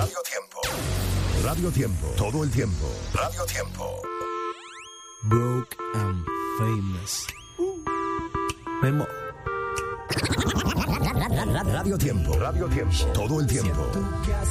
Radio Tiempo. Radio Tiempo. Todo el tiempo. Radio Tiempo. Broke and famous. Memo. Radio Tiempo. Radio Tiempo. Todo el tiempo.